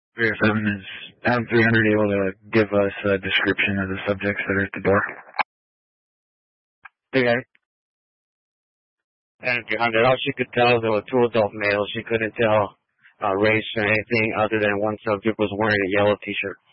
307 is Adam 300 able to give us a description of the subjects that are at the door? Okay. Adam 300, all she could tell there were two adult males. She couldn't tell race or anything other than one subject was wearing a yellow t-shirt.